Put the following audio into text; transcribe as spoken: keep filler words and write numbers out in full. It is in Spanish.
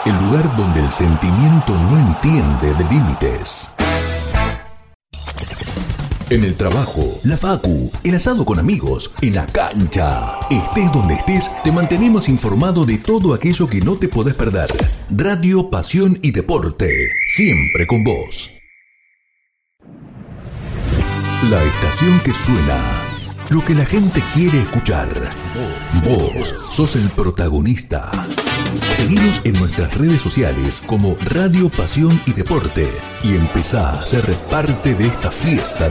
el lugar donde el sentimiento no entiende de límites. En el trabajo, la facu, el asado con amigos, en la cancha. Estés donde estés, te mantenemos informado de todo aquello que no te podés perder. Radio, pasión y deporte, siempre con vos. La estación que suena, lo que la gente quiere escuchar. Vos sos el protagonista. Seguinos en nuestras redes sociales como Radio, Pasión y Deporte y empezá a ser parte de esta fiesta